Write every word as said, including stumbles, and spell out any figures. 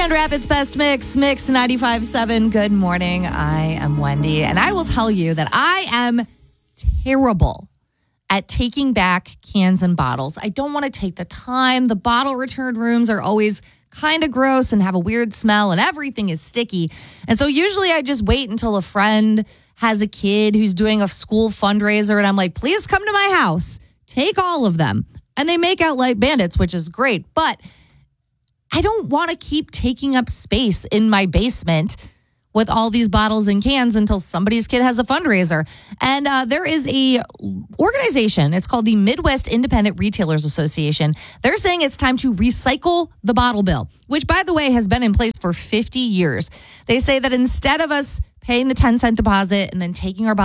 Grand Rapids Best Mix, Mix ninety-five point seven. Good morning. I am Wendy, and I will tell you that I am terrible at taking back cans and bottles. I don't want to take the time. The bottle return rooms are always kind of gross and have a weird smell, and everything is sticky. And so usually I just wait until a friend has a kid who's doing a school fundraiser, and I'm like, please come to my house. Take all of them. And they make out like bandits, which is great. But I don't want to keep taking up space in my basement with all these bottles and cans until somebody's kid has a fundraiser. And uh, there is a organization. It's called the Midwest Independent Retailers Association. They're saying it's time to recycle the bottle bill, which, by the way, has been in place for fifty years. They say that instead of us paying the ten cent deposit and then taking our bottle